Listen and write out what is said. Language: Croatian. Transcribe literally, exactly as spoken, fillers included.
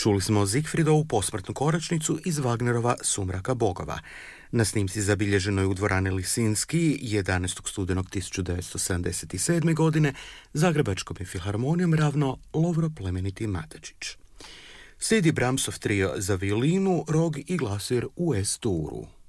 Čuli smo Zigfridovu posmrtnu koračnicu iz Wagnerova Sumraka bogova. Na snimci zabilježenoj u dvorani Lisinski jedanaestog studenog tisuću devetsto sedamdeset sedme. godine Zagrebačkom je filharmonijom ravno Lovro plemeniti Matečić. Slijedi Brahmsov trio za violinu, rog i glasir u es-duru.